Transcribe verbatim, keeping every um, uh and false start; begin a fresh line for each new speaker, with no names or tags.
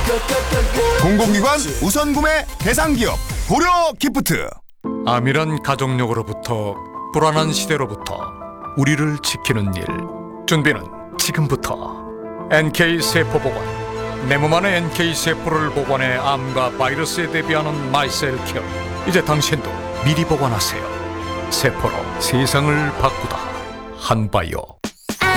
공공기관 우선구매 대상기업 고려기프트.
암이란 가족력으로부터 불안한 시대로부터 우리를 지키는 일, 준비는 지금부터. 엔케이 세포보관, 내 몸 안에 엔케이 세포를 보관해 암과 바이러스에 대비하는 마이셀케어. 이제 당신도 미리 보관하세요. 세포로 세상을 바꾸다. 한바이오.